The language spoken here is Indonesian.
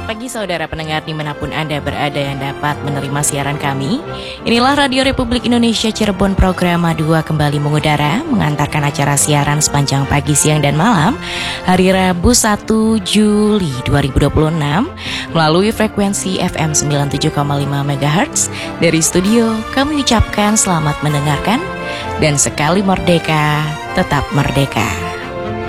Selamat pagi saudara pendengar dimanapun Anda berada yang dapat menerima siaran kami. Inilah Radio Republik Indonesia Cirebon Program 2 kembali mengudara, mengantarkan acara siaran sepanjang pagi, siang, dan malam hari Rabu 1 Juli 2026 melalui frekuensi FM 97,5 MHz. Dari studio kami ucapkan selamat mendengarkan dan sekali merdeka, tetap merdeka.